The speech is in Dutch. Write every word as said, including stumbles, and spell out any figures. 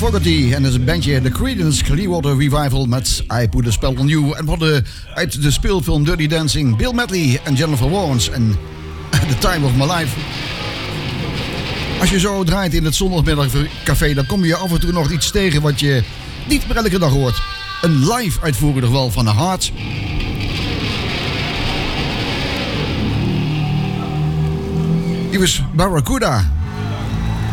Fogerty en het bandje The Creedence Clearwater Revival met I Put a Spell on You. En we hadden uit de speelfilm Dirty Dancing Bill Medley en Jennifer Lawrence en The Time of My Life. Als je zo draait in het zondagmiddagcafé, dan kom je af en toe nog iets tegen wat je niet meer elke dag hoort. Een live uitvoering nog wel van The Heart. Die was Barracuda.